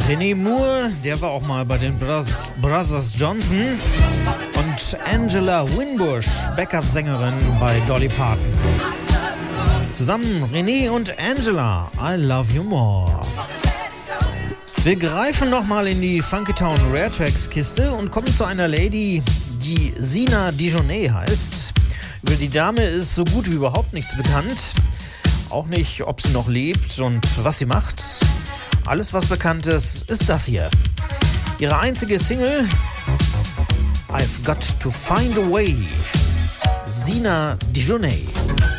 René Moore, der war auch mal bei den Brothers Johnson. Und Angela Winbush, Backup-Sängerin bei Dolly Parton. Zusammen René und Angela, I Love You More. Wir greifen nochmal in die Funky Town Rare Tracks Kiste und kommen zu einer Lady, die Sina Dijonet heißt. Über die Dame ist so gut wie überhaupt nichts bekannt. Auch nicht, ob sie noch lebt und was sie macht. Alles, was bekannt ist, ist das hier. Ihre einzige Single, I've Got to Find a Way. Sina Dijonet.